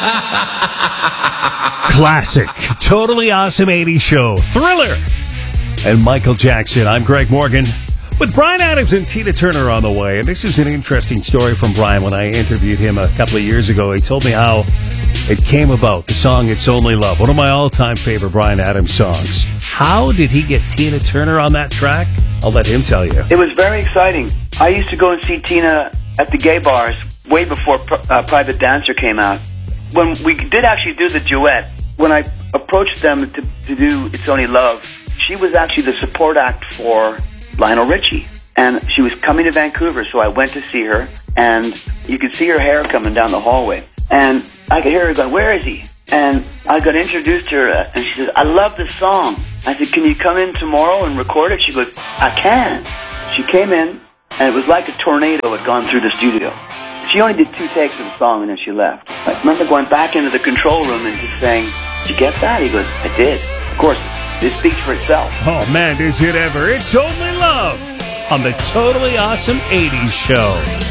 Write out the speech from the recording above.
Classic, totally awesome 80s show, Thriller, and Michael Jackson. I'm Greg Morgan with Bryan Adams and Tina Turner on the way. And this is an interesting story from Bryan. When I interviewed him a couple of years ago, he told me how it came about, the song It's Only Love, one of my all-time favorite Bryan Adams songs. How did he get Tina Turner on that track? I'll let him tell you. It was very exciting. I used to go and see Tina at the gay bars way before Private Dancer came out. When we did actually do the duet, when I approached them to do It's Only Love, she was actually the support act for Lionel Richie. And she was coming to Vancouver, so I went to see her, and you could see her hair coming down the hallway. And I could hear her going, "Where is he?" And I got introduced to her, and she says, "I love this song." I said, "Can you come in tomorrow and record it?" She goes, "I can." She came in, and it was like a tornado had gone through the studio. She only did 2 takes of the song, and then she left. I remember going back into the control room and just saying, "Did you get that?" He goes, "I did." Of course, this speaks for itself. Oh, man, is it ever. It's Only Love on the Totally Awesome 80s Show.